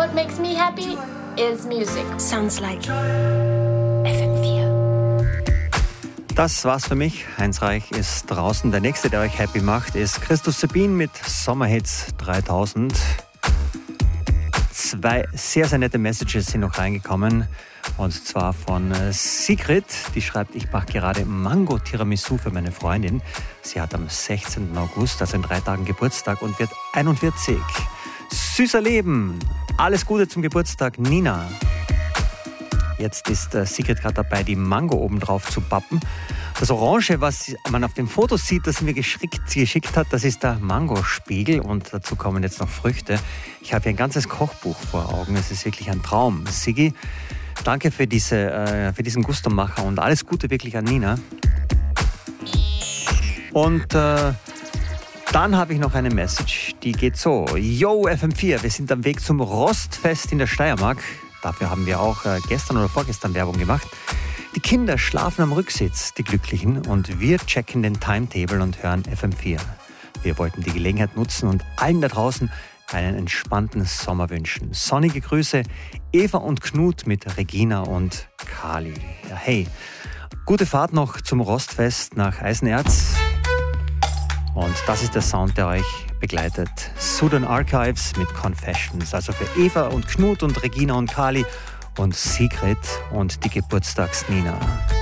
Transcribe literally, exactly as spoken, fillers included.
what makes me happy is music. Sounds like F M vier. Das war's für mich. Heinz Reich ist draußen. Der nächste, der euch happy macht, ist Christus Sabin mit Sommerhits dreitausend. Zwei sehr, sehr nette Messages sind noch reingekommen. Und zwar von Sigrid, die schreibt, ich mache gerade Mango Tiramisu für meine Freundin. Sie hat am sechzehnten August, also in drei Tagen Geburtstag und wird einundvierzig. Süßer Leben, alles Gute zum Geburtstag, Nina. Jetzt ist äh, Sigrid gerade dabei, die Mango oben drauf zu pappen. Das Orange, was man auf dem Foto sieht, das sie mir geschickt, geschickt hat, das ist der Mangospiegel und dazu kommen jetzt noch Früchte. Ich habe hier ein ganzes Kochbuch vor Augen, es ist wirklich ein Traum. Sigi, danke für, diese, äh, für diesen Gustomacher und alles Gute wirklich an Nina. Und äh, dann habe ich noch eine Message, die geht so. Yo F M vier, wir sind am Weg zum Rostfest in der Steiermark. Dafür haben wir auch äh, gestern oder vorgestern Werbung gemacht. Die Kinder schlafen am Rücksitz, die Glücklichen, und wir checken den Timetable und hören F M vier. Wir wollten die Gelegenheit nutzen und allen da draußen einen entspannten Sommer wünschen. Sonnige Grüße, Eva und Knut mit Regina und Kali. Ja, hey, gute Fahrt noch zum Rostfest nach Eisenerz. Und das ist der Sound, der euch begleitet. Sudan Archives mit Confessions. Also für Eva und Knut und Regina und Kali und Sigrid und die Geburtstags-Nina.